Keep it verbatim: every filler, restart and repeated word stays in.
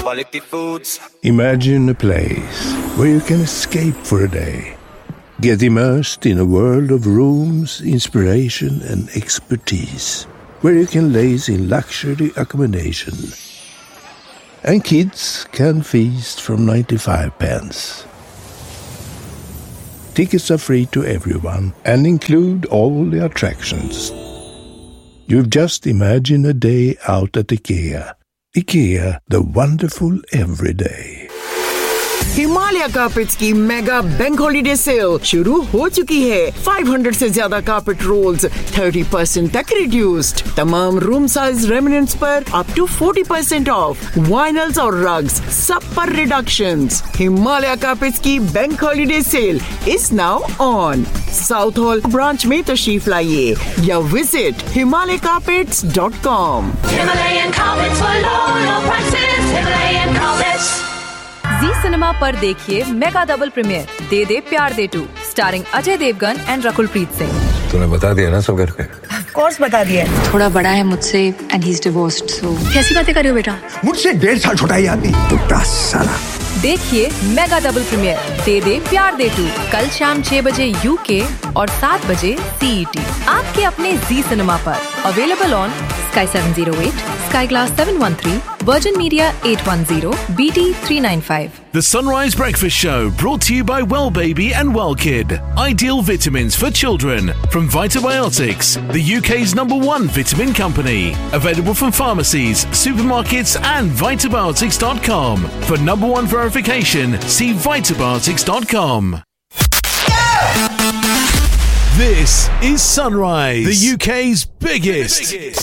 quality foods. Imagine a place where you can escape for a day. Get immersed in a world of rooms, inspiration and expertise. Where you can laze in luxury accommodation. And kids can feast from ninety-five pence. Tickets are free to everyone and include all the attractions. You've just imagined a day out at IKEA. IKEA, the wonderful everyday. Himalaya carpets की mega bank holiday cell शुरू हो चुकी है। पाँच सौ से ज्यादा carpet roles तीस परसेंट तक रिड्यूस्ड। तमाम रूम साइज रेमिनेंट्स पर अप टू चालीस परसेंट ऑफ। वाइनल्स और रग्स सब पर रिडक्शंस। हिमालय कार्पेट्स की bank holiday cell is now on. South hall branch में तशरीफ लाइए या visit Himalaya carpets dot com. Himalayan carpets for loyal prices. Himalayan carpets. Ji cinema पर देखिए मेगा डबल प्रीमियर दे दे प्यार दे to starring Ajay Devgan and Rakul Preet Singh. तूने बता दिया ना सब घर पे? ऑफ कोर्स बता दिया। थोड़ा बड़ा है मुझसे एंड ही इज डिवोर्स्ड सो कैसी बातें कर रहे हो बेटा? मुझसे डेढ़ साल छोटा ही आदमी टुकड़ा साला। देखिए मेगा डबल प्रीमियर दे दे प्यार दे टू कल शाम छह बजे यूके और सात बजे सीईटी आपके अपने जी सिनेमा पर। Available on Sky seven oh eight, Sky Glass seven one three, Virgin Media eight one zero, B T three ninety-five. The Sunrise Breakfast Show brought to you by Well Baby and Well Kid. Ideal vitamins for children from Vitabiotics, the U K's number one vitamin company. Available from pharmacies, supermarkets and vitabiotics dot com. For number one verification, see vitabiotics dot com. This is Sunrise, the U K's biggest